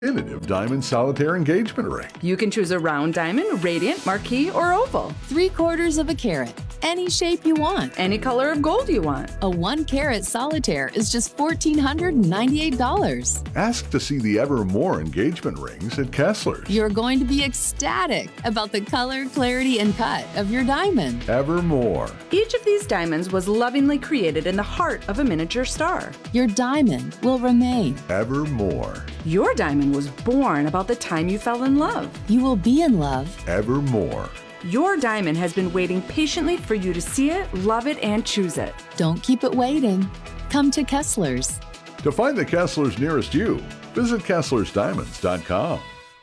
Definitive diamond solitaire engagement ring. You can choose a round diamond, radiant, marquise, or oval. 3/4 of a carat. Any shape you want. Any color of gold you want. A 1-carat solitaire is just $1,498. Ask to see the Evermore engagement rings at Kessler's. You're going to be ecstatic about the color, clarity, and cut of your diamond. Evermore. Each of these diamonds was lovingly created in the heart of a miniature star. Your diamond will remain. Evermore. Your diamond was born about the time you fell in love. You will be in love. Evermore. Your diamond has been waiting patiently for you to see it, love it, and choose it. Don't keep it waiting. Come to Kessler's. To find the Kessler's nearest you, visit KesslersDiamonds.com.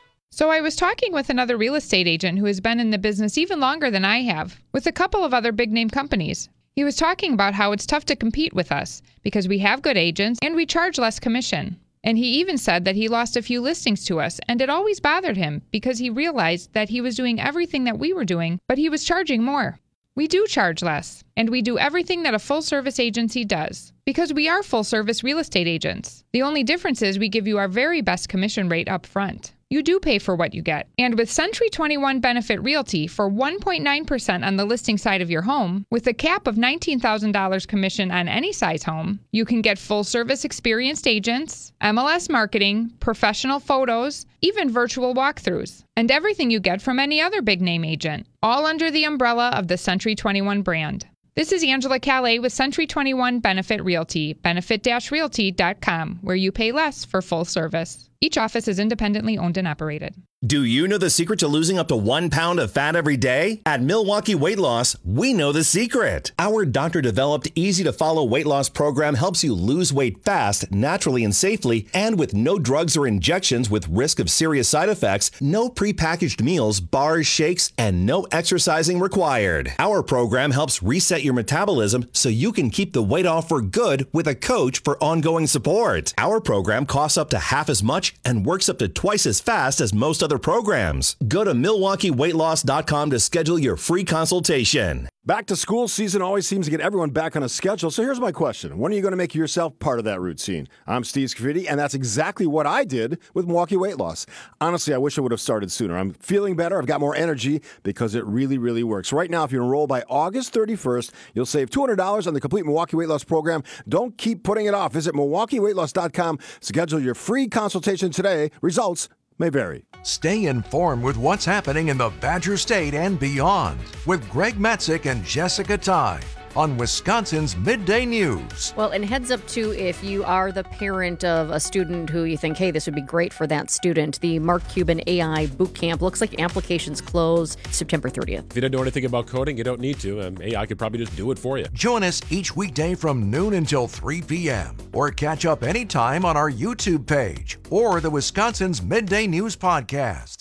So I was talking with another real estate agent who has been in the business even longer than I have, with a couple of other big-name companies. He was talking about how it's tough to compete with us because we have good agents and we charge less commission. And he even said that he lost a few listings to us, and it always bothered him because he realized that he was doing everything that we were doing, but he was charging more. We do charge less, and we do everything that a full-service agency does, because we are full-service real estate agents. The only difference is we give you our very best commission rate up front. You do pay for what you get. And with Century 21 Benefit Realty for 1.9% on the listing side of your home, with a cap of $19,000 commission on any size home, you can get full-service experienced agents, MLS marketing, professional photos, even virtual walkthroughs, and everything you get from any other big-name agent, all under the umbrella of the Century 21 brand. This is Angela Calais with Century 21 Benefit Realty, benefit-realty.com, where you pay less for full service. Each office is independently owned and operated. Do you know the secret to losing up to 1 pound of fat every day? At Milwaukee Weight Loss, we know the secret. Our doctor-developed, easy-to-follow weight loss program helps you lose weight fast, naturally and safely, and with no drugs or injections with risk of serious side effects, no prepackaged meals, bars, shakes, and no exercising required. Our program helps reset your metabolism so you can keep the weight off for good with a coach for ongoing support. Our program costs up to half as much and works up to twice as fast as most other programs. Go to MilwaukeeWeightLoss.com to schedule your free consultation. Back to school season always seems to get everyone back on a schedule. So here's my question. When are you going to make yourself part of that routine? I'm Steve Scaffidi, and that's exactly what I did with Milwaukee Weight Loss. Honestly, I wish I would have started sooner. I'm feeling better. I've got more energy because it really, really works. Right now, if you enroll by August 31st, you'll save $200 on the complete Milwaukee Weight Loss program. Don't keep putting it off. Visit MilwaukeeWeightLoss.com. Schedule your free consultation today. Results may vary. Stay informed with what's happening in the Badger State and beyond with Greg Matzik and Jessica Ty on Wisconsin's Midday News. Well, and heads up, too, if you are the parent of a student who you think, hey, this would be great for that student, the Mark Cuban AI Bootcamp looks like applications close September 30th. If you don't know anything about coding, you don't need to. AI could probably just do it for you. Join us each weekday from noon until 3 p.m. or catch up anytime on our YouTube page or the Wisconsin's Midday News podcast.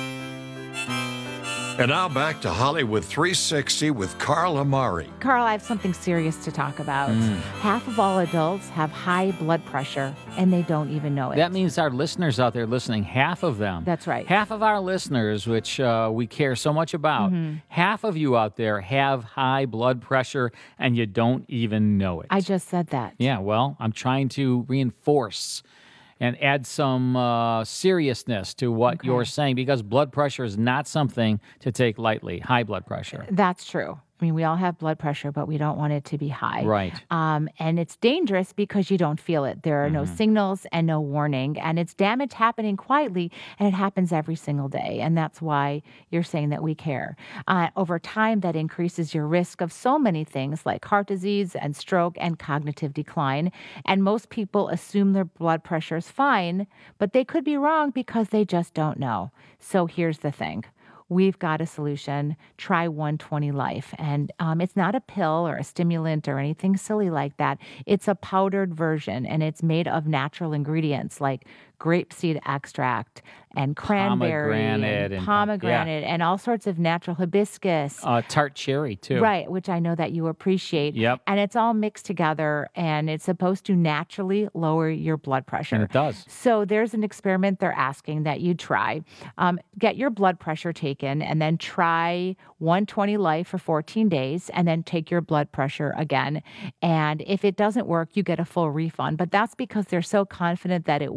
And now back to Hollywood 360 with Carl Amari. Carl, I have something serious to talk about. Half of all adults have high blood pressure, and they don't even know it. That means our listeners out there listening, half of them. That's right. Half of our listeners, which we care so much about, half of you out there have high blood pressure, and you don't even know it. I just said that. Yeah, well, I'm trying to reinforce and add some seriousness to what you're saying, because blood pressure is not something to take lightly, high blood pressure. That's true. I mean, we all have blood pressure, but we don't want it to be high. Right. And it's dangerous because you don't feel it. There are no signals and no warning. And it's damage happening quietly, and it happens every single day. And that's why you're saying that we care. Over time, that increases your risk of so many things like heart disease and stroke and cognitive decline. And most people assume their blood pressure is fine, but they could be wrong because they just don't know. So here's the thing. We've got a solution. Try 120 Life. And it's not a pill or a stimulant or anything silly like that. It's a powdered version, and it's made of natural ingredients like grapeseed extract and cranberry and pomegranate and all sorts of natural hibiscus. Tart cherry, too. Right, which I know that you appreciate. Yep. And it's all mixed together, and it's supposed to naturally lower your blood pressure. And it does. So there's an experiment they're asking that you try. Get your blood pressure taken, and then try 120 Life for 14 days, and then take your blood pressure again. And if it doesn't work, you get a full refund. But that's because they're so confident that it will.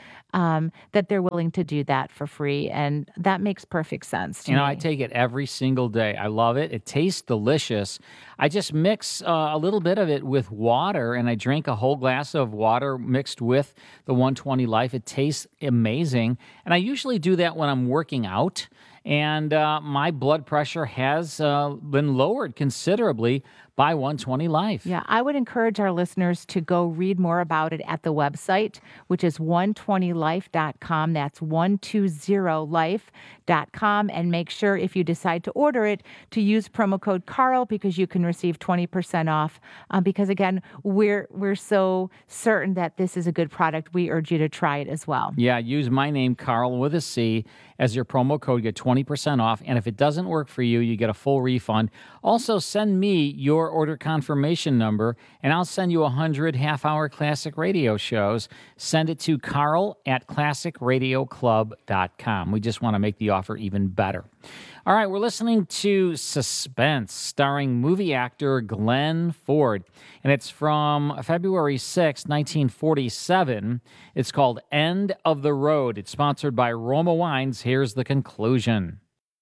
that they're willing to do that for free. And that makes perfect sense to me. I take it every single day. I love it. It tastes delicious. I just mix a little bit of it with water, and I drink a whole glass of water mixed with the 120 Life. It tastes amazing. And I usually do that when I'm working out. And my blood pressure has been lowered considerably by 120 Life. Yeah, I would encourage our listeners to go read more about it at the website, which is 120life.com. That's 120life.com. And make sure if you decide to order it to use promo code Carl, because you can receive 20% off. Because again, we're so certain that this is a good product. We urge you to try it as well. Yeah, use my name, Carl, with a C, as your promo code. Get 20% off. And if it doesn't work for you, you get a full refund. Also, send me your order confirmation number, and I'll send you 100 half-hour classic radio shows. Send it to carl@classicradioclub.com. We just want to make the offer even better. All right, we're listening to Suspense, starring movie actor Glenn Ford, and it's from February 6, 1947. It's called End of the Road. It's sponsored by Roma Wines. Here's the conclusion.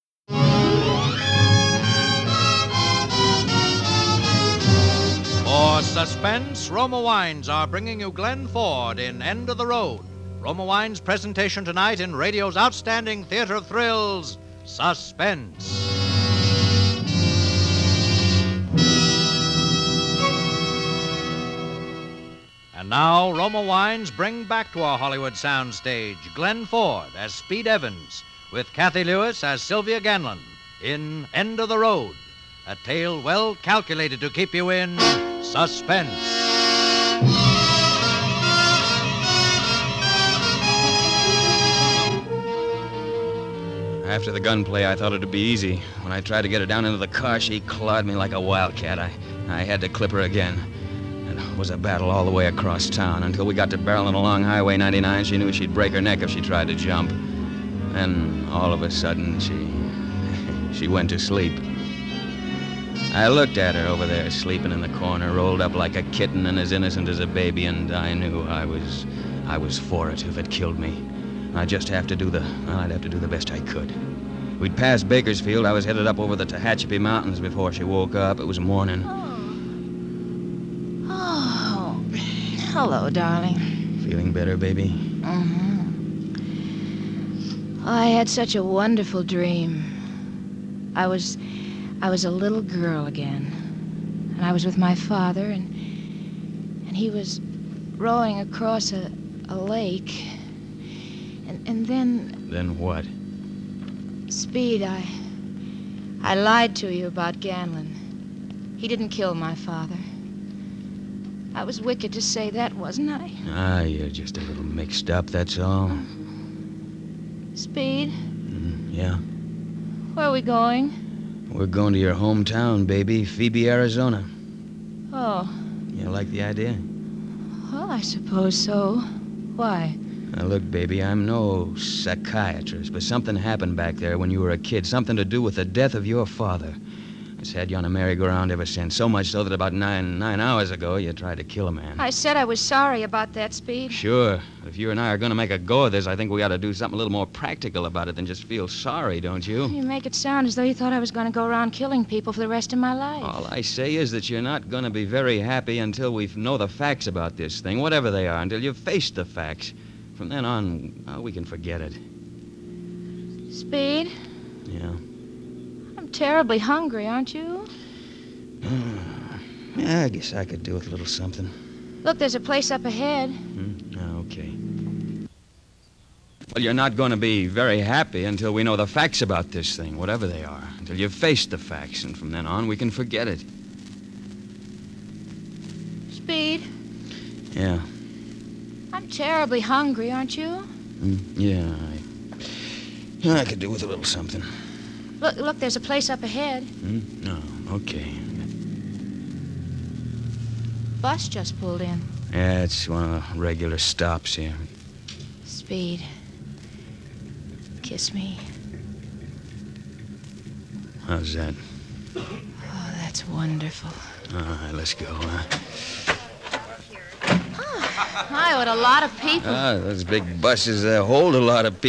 For Suspense, Roma Wines are bringing you Glenn Ford in End of the Road. Roma Wines' presentation tonight in radio's outstanding theater of thrills, Suspense. And now, Roma Wines bring back to our Hollywood soundstage Glenn Ford as Speed Evans, with Kathy Lewis as Sylvia Ganlon in End of the Road, a tale well calculated to keep you in suspense. After the gunplay, I thought it'd be easy. When I tried to get her down into the car, she clawed me like a wildcat. I had to clip her again. It was a battle all the way across town. Until we got to barreling along Highway 99, she knew she'd break her neck if she tried to jump. Then, all of a sudden, she went to sleep. I looked at her over there, sleeping in the corner, rolled up like a kitten and as innocent as a baby, and I knew I was for it if it killed me. I'd have to do the best I could. We'd passed Bakersfield. I was headed up over the Tehachapi Mountains before she woke up. It was morning. Oh, hello, darling. Feeling better, baby? Mm-hmm. I had such a wonderful dream. I was a little girl again, and I was with my father, and he was rowing across a lake, and then... Then what? Speed, I lied to you about Ganlon. He didn't kill my father. I was wicked to say that, wasn't I? You're just a little mixed up, that's all. Speed? Yeah? Where are we going? We're going to your hometown, baby, Phoebe, Arizona. Oh. You like the idea? Well, I suppose so. Why? Now, look, baby, I'm no psychiatrist, but something happened back there when you were a kid. Something to do with the death of your father. It's had you on a merry-go-round ever since. So much so that about nine hours ago, you tried to kill a man. I said I was sorry about that, Speed. Sure. If you and I are going to make a go of this, I think we ought to do something a little more practical about it than just feel sorry, don't you? You make it sound as though you thought I was going to go around killing people for the rest of my life. All I say is that you're not going to be very happy until we know the facts about this thing, whatever they are, until you've faced the facts. From then on, we can forget it. Speed? Yeah? I'm terribly hungry, aren't you? Yeah, I guess I could do with a little something. Look, there's a place up ahead. Okay. Well, you're not going to be very happy until we know the facts about this thing, whatever they are. Until you've faced the facts, and from then on, we can forget it. Speed? Yeah? I'm terribly hungry, aren't you? Yeah, I could do with a little something. Look, there's a place up ahead. No, okay. Bus just pulled in. Yeah, it's one of the regular stops here. Speed. Kiss me. How's that? Oh, that's wonderful. All right, let's go, huh? Hi, what a lot of people. Those big buses hold a lot of people.